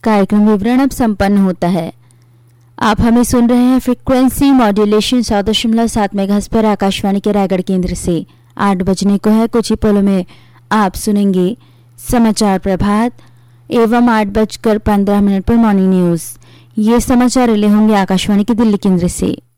कार्यक्रम विवरण अब संपन्न होता है। आप हमें सुन रहे हैं फ्रीक्वेंसी मॉड्यूलेशन 100.7 मेगाहर्ट्ज पर आकाशवाणी के रायगढ़ केंद्र से। 8 बजने को है, कुछ ही पलों में आप सुनेंगे समाचार प्रभात एवं 8:15 पर मॉर्निंग न्यूज। ये समाचार रिले होंगे आकाशवाणी के दिल्ली केंद्र से।